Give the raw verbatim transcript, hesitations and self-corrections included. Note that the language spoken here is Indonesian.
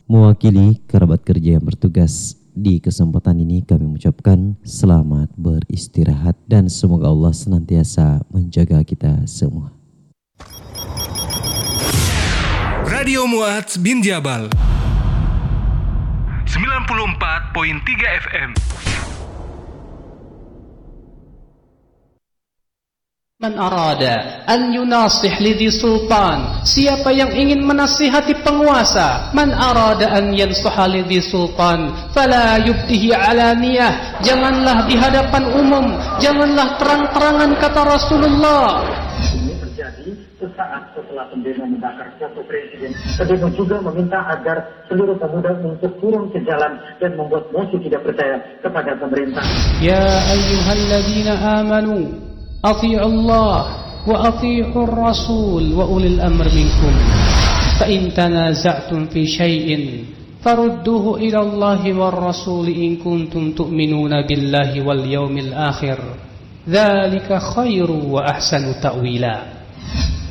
Mewakili kerabat kerja yang bertugas di kesempatan ini, kami mengucapkan selamat beristirahat dan semoga Allah senantiasa menjaga kita semua. Radio Mu'adz bin Jabal sembilan puluh empat koma tiga F M. Man arada an yunasih lidhi sultan, siapa yang ingin menasihati penguasa. Man arada an yansuha lidhi sultan fala yubtihi alaniyah, janganlah di hadapan umum, janganlah terang-terangan, kata Rasulullah. Ini terjadi sesaat setelah pendemo membakar foto presiden. Pendemo juga meminta agar seluruh pemuda untuk turun ke jalan dan membuat mosi tidak percaya kepada pemerintah. Ya ayyuhalladzina amanu أطيعوا الله وأطيعوا الرسول وأولي الأمر منكم فإن تنازعتم في شيء فردوه إلى الله والرسول إن كنتم تؤمنون بالله واليوم الآخر ذلك خير وأحسن تأويلا.